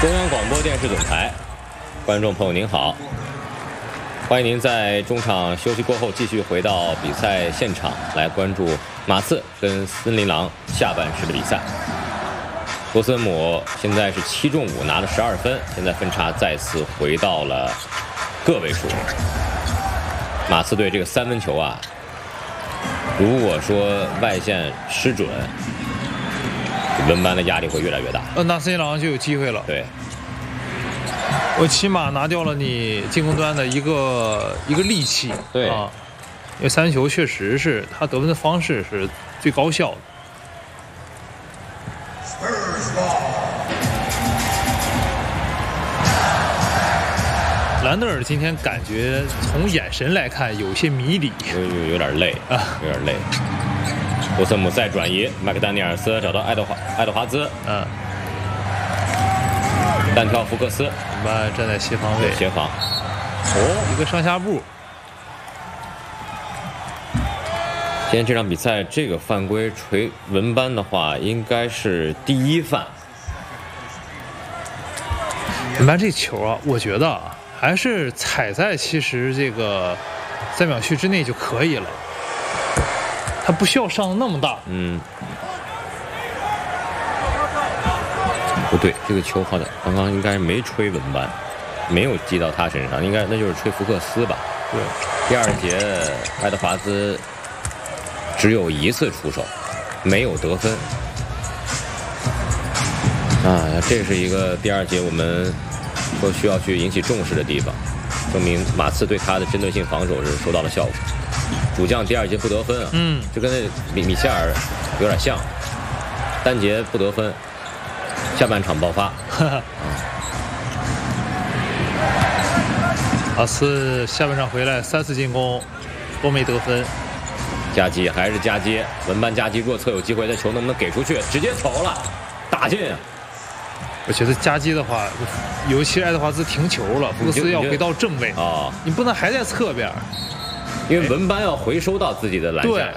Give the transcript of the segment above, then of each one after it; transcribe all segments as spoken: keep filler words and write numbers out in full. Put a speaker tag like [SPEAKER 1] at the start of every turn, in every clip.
[SPEAKER 1] 中央广播电视总台，观众朋友您好，欢迎您在中场休息过后继续回到比赛现场来关注马刺跟森林狼下半时的比赛。波森姆现在是七中五拿了十二分，现在分差再次回到了个位数。马刺队这个三分球啊，如果说外线失准，文班的压力会越来越大。
[SPEAKER 2] 呃，那森林狼就有机会了。
[SPEAKER 1] 对，
[SPEAKER 2] 我起码拿掉了你进攻端的一个一个利器。
[SPEAKER 1] 对
[SPEAKER 2] 啊，因为三分球确实是他得分的方式是最高效的。兰德尔今天感觉从眼神来看有些迷离，
[SPEAKER 1] 有有有点累啊，有点累。波森姆再转移，麦克丹尼尔斯找到爱德华爱德华兹，
[SPEAKER 2] 嗯，
[SPEAKER 1] 单挑福克斯，
[SPEAKER 2] 我们站在协防位，
[SPEAKER 1] 协防，
[SPEAKER 2] 哦，一个上下步。
[SPEAKER 1] 今天这场比赛这个犯规锤文班的话，应该是第一犯。
[SPEAKER 2] 文班这球啊，我觉得啊，还是踩在其实这个三秒区之内就可以了。他不需要上的那么大。
[SPEAKER 1] 嗯，不对，这个球好像刚刚应该没吹文班，没有击到他身上，应该那就是吹福克斯吧？
[SPEAKER 2] 对。
[SPEAKER 1] 第二节爱德华兹只有一次出手，没有得分。啊，这是一个第二节我们说需要去引起重视的地方，证明马刺对他的针对性防守是收到了效果。主将第二节不得分啊，
[SPEAKER 2] 嗯，
[SPEAKER 1] 就跟那米米切尔有点像，单节不得分，下半场爆发。啊，
[SPEAKER 2] 马刺下半场回来三次进攻都没得分，
[SPEAKER 1] 夹击还是夹击，文班夹击弱侧有机会，这球能不能给出去？直接投了，打进啊！
[SPEAKER 2] 我觉得夹击的话，尤其是爱德华兹停球了，福克斯要回到正位
[SPEAKER 1] 啊，
[SPEAKER 2] 你不能还在侧边。
[SPEAKER 1] 因为文班要回收到自己的篮下，
[SPEAKER 2] 对，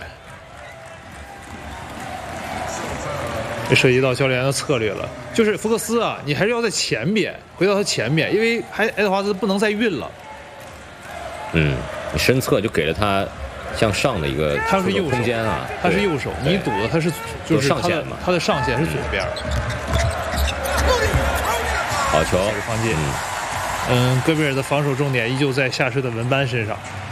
[SPEAKER 2] 这涉及到教练的策略了。就是福克斯啊，你还是要在前边，回到他前边，因为还爱德华兹不能再运了。
[SPEAKER 1] 嗯，你身侧就给了他向上的一个
[SPEAKER 2] 他是右手
[SPEAKER 1] 空间啊，
[SPEAKER 2] 他是右手，你堵的他是就是
[SPEAKER 1] 上线嘛，
[SPEAKER 2] 他的上线是左边。
[SPEAKER 1] 好球，
[SPEAKER 2] 放进。嗯，戈贝尔的防守重点依旧在下射的文班身上。